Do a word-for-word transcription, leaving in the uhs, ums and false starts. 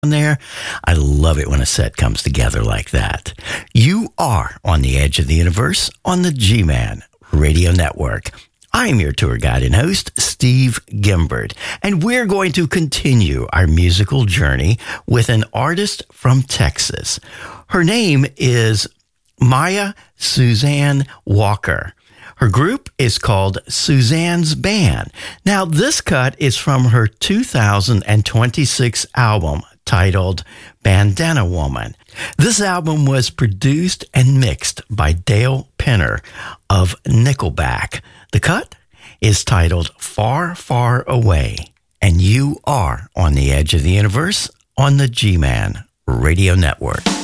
there. I love it when a set comes together like that. You are on the edge of the universe on the G-Man Radio Network. I'm your tour guide and host, Steve Gimbert, and we're going to continue our musical journey with an artist from Texas. Her name is Maya Suzanne Walker. Her group is called Suzanne's Band. Now, this cut is from her two thousand twenty-six album titled Bandana Woman. This album was produced and mixed by Dale Penner of Nickelback. The cut is titled Far, Far Away, and you are on the edge of the universe on the G-Man Radio Network.